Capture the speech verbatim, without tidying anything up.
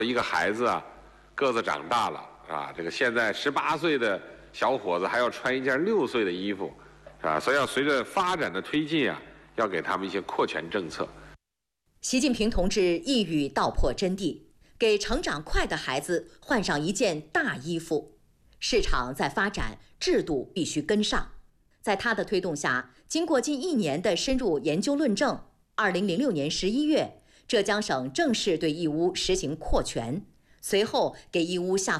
一个孩子啊，个子长大了啊，这个现在十八岁的小伙子还要穿一件六岁的衣服，啊，所以要随着发展的推进啊，要给他们一些扩权政策。 习近平同志一语道破真谛，给成长快的孩子换上一件大衣服。市场在发展，制度必须跟上。在他的推动下，经过近一年的深入研究论证，二零零六年十一月，浙江省正式对义乌实行扩权，随后给义乌下发